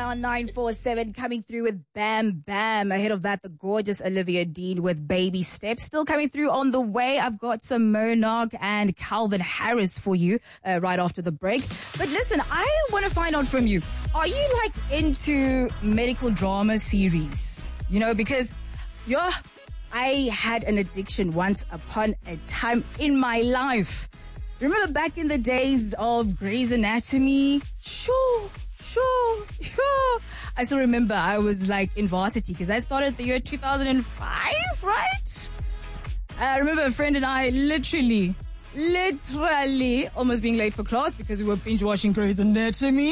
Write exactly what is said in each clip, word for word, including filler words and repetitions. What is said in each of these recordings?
on nine four seven, coming through with Bam Bam. Ahead of that, the gorgeous Olivia Dean with Baby Steps. Still coming through on the way. I've got some Monarch and Calvin Harris for you uh, right after the break. But listen, I want to find out from you. Are you like into medical drama series? You know, because you're, I had an addiction once upon a time in my life. Remember back in the days of Grey's Anatomy? Sure, sure, sure. I still remember I was like in varsity because I started the year two thousand five, right? I remember a friend and I literally, literally almost being late for class because we were binge watching Grey's Anatomy.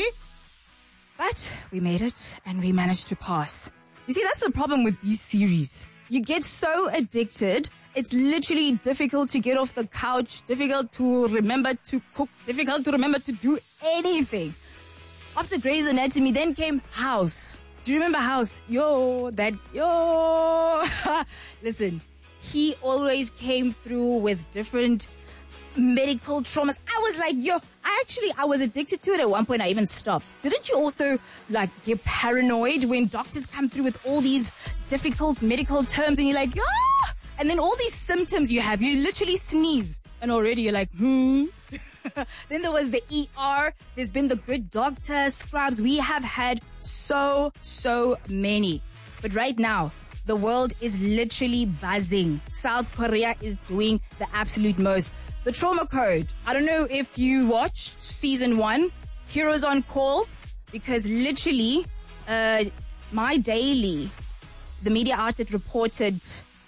But we made it and we managed to pass. You see, that's the problem with these series. You get so addicted. It's literally difficult to get off the couch, difficult to remember to cook, difficult to remember to do anything. After Grey's Anatomy, then came House. Do you remember House? Yo, that, yo. Listen, he always came through with different medical traumas. I was like, yo, I actually, I was addicted to it at one point. I even stopped. Didn't you also like get paranoid when doctors come through with all these difficult medical terms and you're like, yo? And then all these symptoms you have, you literally sneeze and already you're like, hmm. Then there was the E R. There's been the Good Doctor, Scrubs. We have had so, so many. But right now, the world is literally buzzing. South Korea is doing the absolute most. The Trauma Code. I don't know if you watched season one, Heroes on Call, because literally, uh, My Daily, the media outlet reported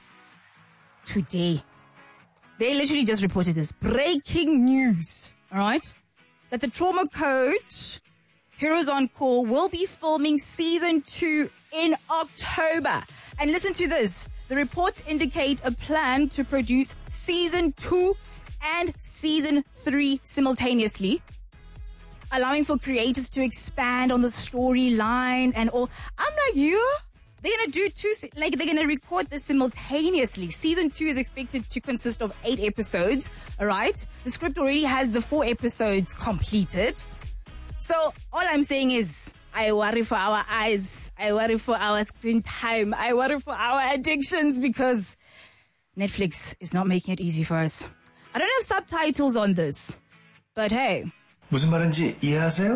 today. They literally just reported this. Breaking news. All right. That the Trauma Code, Heroes on Call, will be filming season two in October. And listen to this. The reports indicate a plan to produce season two and season three simultaneously, allowing for creators to expand on the storyline and all. I'm like, you? They're going to do two, like they're going to record this simultaneously. Season two is expected to consist of eight episodes. All right. The script already has the four episodes completed. So all I'm saying is I worry for our eyes. I worry for our screen time. I worry for our addictions because Netflix is not making it easy for us. I don't have subtitles on this, but hey. 무슨 말인지 이해하세요?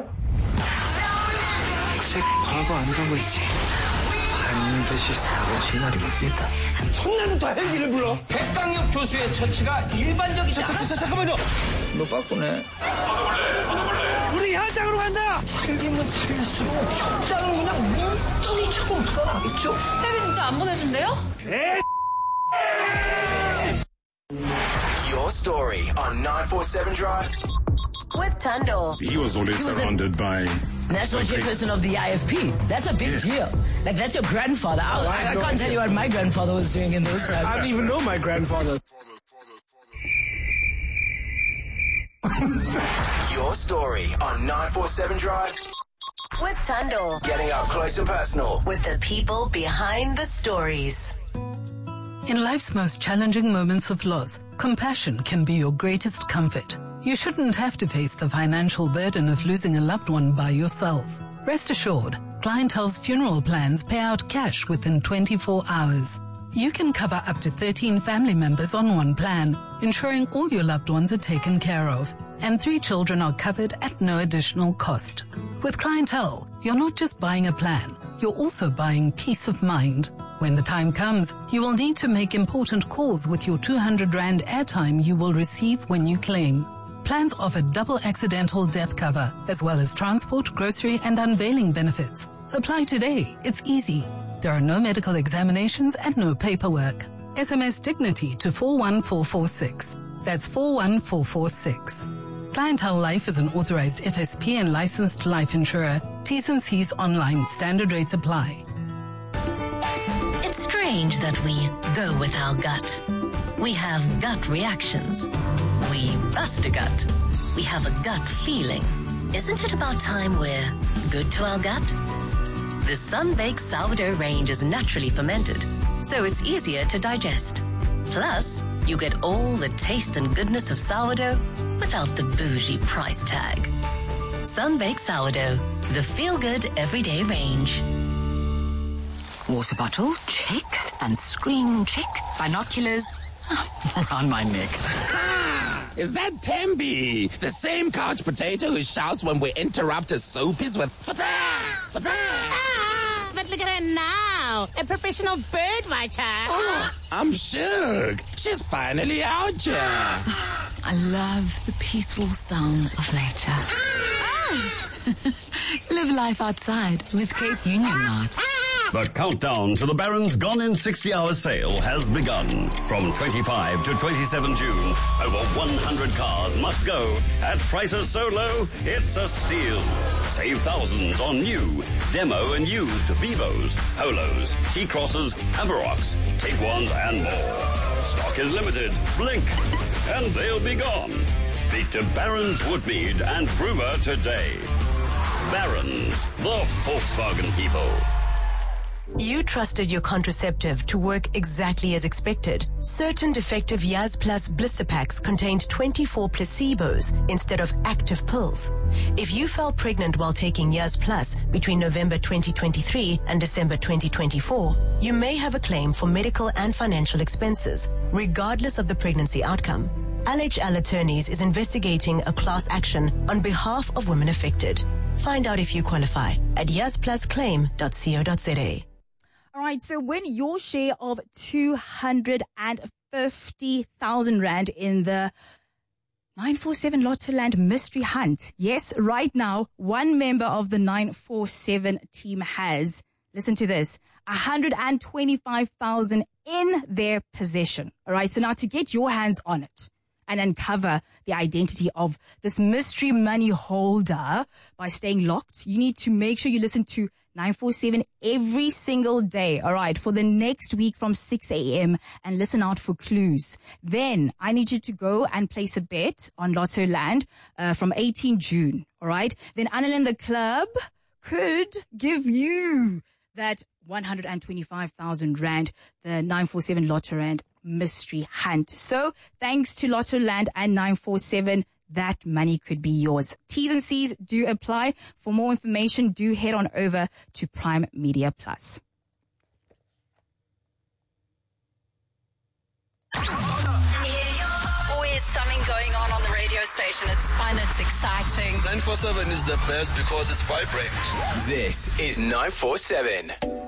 글쎄 과거 안다고 했지. 반드시 사고칠 날이 오겠다. 청년부터 헬기를 불러. 백강혁 교수의 처치가 일반적이지 않아. 자, 자, 잠깐만요. 너 바꾸네. 우리 현장으로 간다. 살림은 살릴수록 격장은 그냥 눈덩이처럼 불어나겠죠. 헬기 진짜 안 보내준대요? Your story on nine four seven Drive With Tando. He was always He was surrounded by National chairperson of the I F P. That's a big Yeah. deal. Like, that's your grandfather. I, Oh, I I, have I no can't tell idea. you what my grandfather was doing in those times. I don't even know my grandfather. Your story on nine four seven Drive With Tando. getting up close and personal. With the people behind the stories. In life's most challenging moments of loss, compassion can be your greatest comfort. You shouldn't have to face the financial burden of losing a loved one by yourself. Rest assured, Clientele's funeral plans pay out cash within twenty-four hours. You can cover up to thirteen family members on one plan, ensuring all your loved ones are taken care of, and three children are covered at no additional cost. With Clientele, you're not just buying a plan, you're also buying peace of mind. When the time comes, you will need to make important calls with your two hundred rand airtime you will receive when you claim. Plans offer double accidental death cover, as well as transport, grocery, and unveiling benefits. Apply today. It's easy. There are no medical examinations and no paperwork. S M S Dignity to four one four four six. That's four one four four six. Clientele Life is an authorized F S P and licensed life insurer. T's and C's online. Standard rates apply. It's strange that we go with our gut. We have gut reactions. We bust a gut. We have a gut feeling. Isn't it about time we're good to our gut? The Sun-Baked Sourdough range is naturally fermented, so it's easier to digest. Plus, you get all the taste and goodness of sourdough without the bougie price tag. Sun-Baked Sourdough, The Feel Good Everyday range. Water bottle, check. Sunscreen, check. Binoculars, around my neck. Is that Tembi? The same couch potato who shouts when we interrupt his soapies with fata, fata. Ah, but look at her now. A professional bird watcher. Oh, I'm shook. She's finally out here. I love the peaceful sounds of nature. Ah. Live life outside with Cape Union Night. The countdown to the Barron's Gone in sixty hour sale has begun. From twenty-fifth to twenty-seventh June, over one hundred cars must go at prices so low, it's a steal. Save thousands on new, demo and used Vivos, Polos, T-Crosses, Amarocks, Tiguans and more. Stock is limited. Blink and they'll be gone. Speak to Barron's Woodmead and Kruger today. Barron's, the Volkswagen people. You trusted your contraceptive to work exactly as expected. Certain defective Yaz Plus blister packs contained twenty-four placebos instead of active pills. If you fell pregnant while taking Yaz Plus between November twenty twenty-three and December twenty twenty-four, you may have a claim for medical and financial expenses, regardless of the pregnancy outcome. L H L Attorneys is investigating a class action on behalf of women affected. Find out if you qualify at yaz plus claim dot co dot za. All right, so win your share of two hundred fifty thousand rand in the nine four seven Lottoland Mystery Hunt. Yes, right now, one member of the nine four seven team has, listen to this, one hundred twenty-five thousand in their possession. All right, so now to get your hands on it and uncover the identity of this mystery money holder by staying locked, you need to make sure you listen to nine four seven every single day, all right, for the next week from six a.m. and listen out for clues. Then I need you to go and place a bet on Lottoland uh, from eighteenth June, all right? Then Annel in the club could give you that one hundred twenty-five thousand rand, the nine four seven Lottoland Mystery Hunt. So thanks to Lottoland and nine four seven, that money could be yours. T's and C's do apply. For more information, do head on over to Prime Media Plus. Always something going on on the radio station. It's fun, it's exciting. nine four seven is the best because it's vibrant. This is nine four seven.